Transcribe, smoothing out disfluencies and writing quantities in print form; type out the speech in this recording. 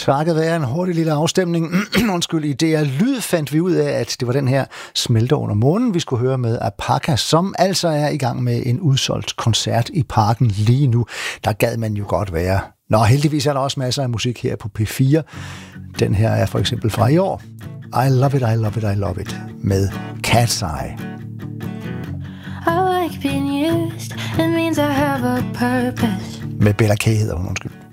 Takket være en hurtig lille afstemning undskyld, i DR Lyd fandt vi ud af, at det var den her Smelter under månen, vi skulle høre med Apaka, som altså er i gang med en udsolgt koncert i Parken lige nu. Der gad man jo godt være. Nå, heldigvis er der også masser af musik her på P4. Den her er for eksempel fra i år. I Love It, I Love It, I Love It med Cat's Eye. I like being used, it means I have a purpose. Med Bella K hedder hun, undskyld.